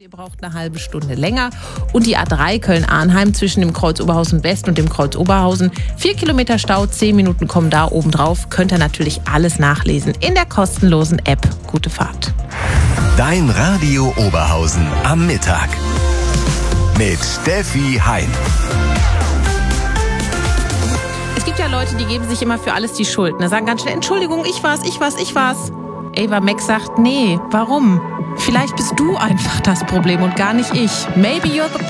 Ihr braucht eine halbe Stunde länger. Und die A3 Köln-Arnheim zwischen dem Kreuz Oberhausen West und dem Kreuz Oberhausen. 4 Kilometer Stau, 10 Minuten kommen da oben drauf. Könnt ihr natürlich alles nachlesen in der kostenlosen App. Gute Fahrt. Dein Radio Oberhausen am Mittag. Mit Steffi Hein. Es gibt ja Leute, die geben sich immer für alles die Schuld. Da sagen ganz schnell, Entschuldigung, ich war's. Ava Max sagt, nee, warum? Vielleicht bist du einfach das Problem und gar nicht ich. Maybe you're the